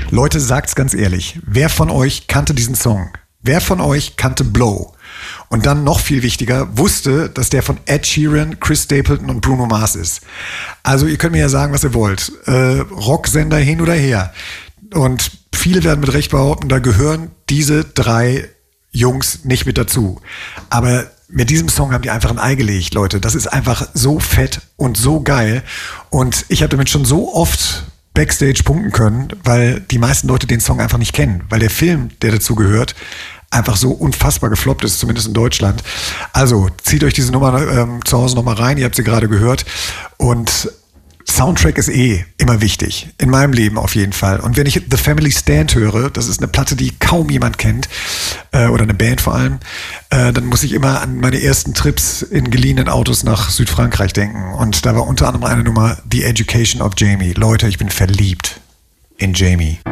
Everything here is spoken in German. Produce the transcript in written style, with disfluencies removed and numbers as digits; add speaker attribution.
Speaker 1: Leute, sagt's ganz ehrlich, wer von euch kannte diesen Song? Wer von euch kannte Blow? Und dann noch viel wichtiger, wusste, dass der von Ed Sheeran, Chris Stapleton und Bruno Mars ist. Also ihr könnt mir ja sagen, was ihr wollt. Rocksender hin oder her. Und viele werden mit Recht behaupten, da gehören diese 3 Jungs nicht mit dazu. Aber mit diesem Song haben die einfach ein Ei gelegt, Leute. Das ist einfach so fett und so geil. Und ich habe damit schon so oft Backstage punkten können, weil die meisten Leute den Song einfach nicht kennen. Weil der Film, der dazu gehört, einfach so unfassbar gefloppt ist, zumindest in Deutschland. Also zieht euch diese Nummer zu Hause nochmal rein. Ihr habt sie gerade gehört. Und Soundtrack ist immer wichtig. In meinem Leben auf jeden Fall. Und wenn ich The Family Stand höre, das ist eine Platte, die kaum jemand kennt, oder eine Band vor allem, dann muss ich immer an meine ersten Trips in geliehenen Autos nach Südfrankreich denken. Und da war unter anderem eine Nummer, The Education of Jamie. Leute, ich bin verliebt in Jamie.